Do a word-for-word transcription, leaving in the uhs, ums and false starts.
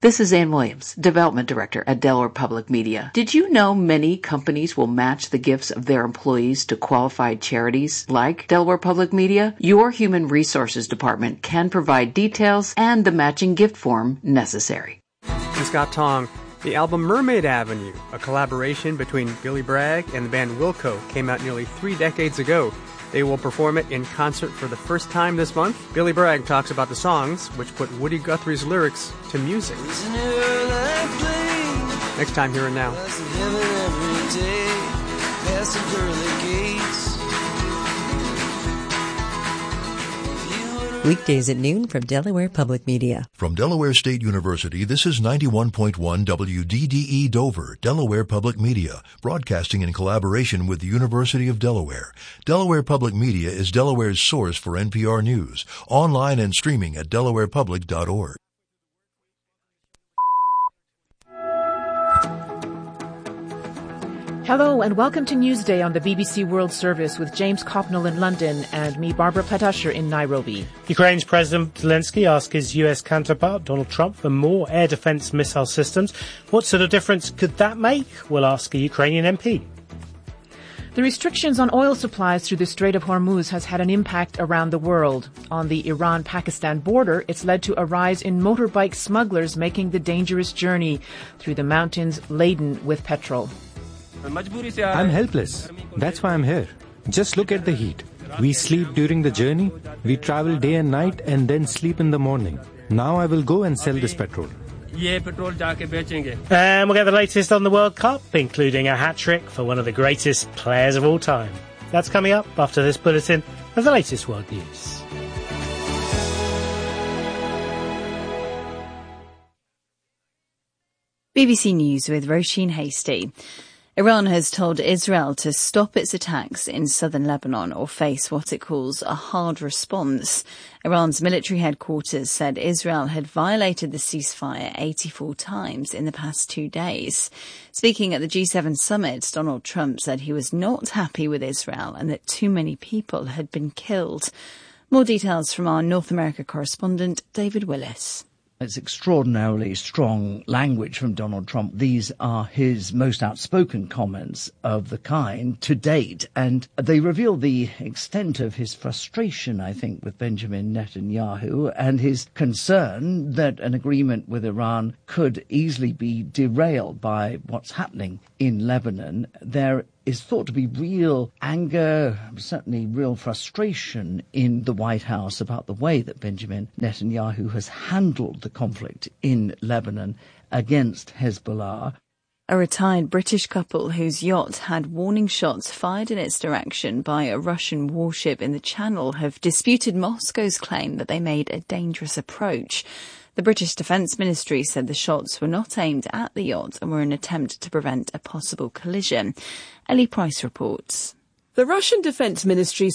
This is Ann Williams, Development Director at Delaware Public Media. Did you know many companies will match the gifts of their employees to qualified charities like Delaware Public Media? Your Human Resources Department can provide details and the matching gift form necessary. I'm Scott Tong. The album Mermaid Avenue, a collaboration between Billy Bragg and the band Wilco, came out nearly three decades ago. They will perform it in concert for the first time this month. Billy Bragg talks about the songs, which put Woody Guthrie's lyrics to music. Next time, Here and Now. Weekdays at noon from Delaware Public Media. From Delaware State University, this is ninety-one point one W D D E Dover, Delaware Public Media, broadcasting in collaboration with the University of Delaware. Delaware Public Media is Delaware's source for N P R News, online and streaming at delaware public dot org. Hello and welcome to Newsday on the B B C World Service with James Copnell in London and me, Barbara Patasher, in Nairobi. Ukraine's President Zelensky asked his U S counterpart, Donald Trump, for more air defense missile systems. What sort of difference could that make? We'll ask a Ukrainian M P. The restrictions on oil supplies through the Strait of Hormuz has had an impact around the world. On the Iran-Pakistan border, it's led to a rise in motorbike smugglers making the dangerous journey through the mountains laden with petrol. I'm helpless. That's why I'm here. Just look at the heat. We sleep during the journey, we travel day and night and then sleep in the morning. Now I will go and sell this petrol. And we'll get the latest on the World Cup, including a hat-trick for one of the greatest players of all time. That's coming up after this bulletin of the latest world news. B B C News with Roisin Hasty. Iran has told Israel to stop its attacks in southern Lebanon or face what it calls a hard response. Iran's military headquarters said Israel had violated the ceasefire eighty-four times in the past two days. Speaking at the G seven summit, Donald Trump said he was not happy with Israel and that too many people had been killed. More details from our North America correspondent, David Willis. It's extraordinarily strong language from Donald Trump. These are his most outspoken comments of the kind to date, and they reveal the extent of his frustration, I think, with Benjamin Netanyahu and his concern that an agreement with Iran could easily be derailed by what's happening in Lebanon. There is thought to be real anger, certainly real frustration in the White House about the way that Benjamin Netanyahu has handled the conflict in Lebanon against Hezbollah. A retired British couple whose yacht had warning shots fired in its direction by a Russian warship in the Channel have disputed Moscow's claim that they made a dangerous approach. The British Defence Ministry said the shots were not aimed at the yacht and were an attempt to prevent a possible collision. Ellie Price reports. The Russian Defence Ministry